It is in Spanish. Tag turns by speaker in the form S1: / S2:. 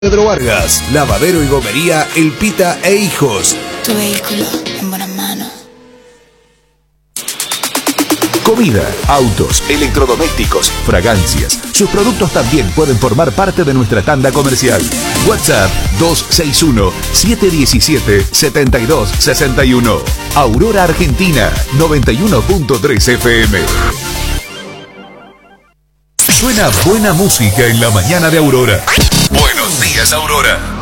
S1: Pedro Vargas, lavadero y gomería El Pita e Hijos.
S2: Tu vehículo en buenas manos.
S1: Comida, autos, electrodomésticos, fragancias. Sus productos también pueden formar parte de nuestra tanda comercial. WhatsApp 261-717-7261. Aurora Argentina 91.3 FM. Suena buena música en la mañana de Aurora. Buenos días, Aurora.